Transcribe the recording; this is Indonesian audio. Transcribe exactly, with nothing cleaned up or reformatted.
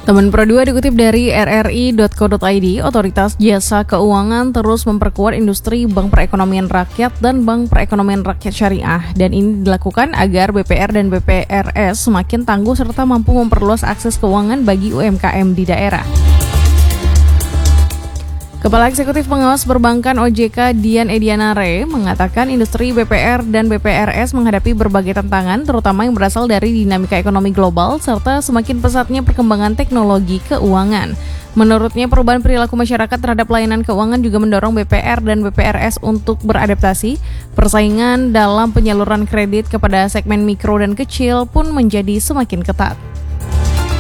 Teman Pro dua dikutip dari r r i titik co titik i d, Otoritas Jasa Keuangan terus memperkuat industri bank perekonomian rakyat dan bank perekonomian rakyat syariah, dan ini dilakukan agar B P R dan B P R S semakin tangguh serta mampu memperluas akses keuangan bagi U M K M di daerah. Kepala Eksekutif Pengawas Perbankan O J K Dian Edianare mengatakan industri B P R dan B P R S menghadapi berbagai tantangan, terutama yang berasal dari dinamika ekonomi global serta semakin pesatnya perkembangan teknologi keuangan. Menurutnya, perubahan perilaku masyarakat terhadap layanan keuangan juga mendorong B P R dan B P R S untuk beradaptasi. Persaingan dalam penyaluran kredit kepada segmen mikro dan kecil pun menjadi semakin ketat.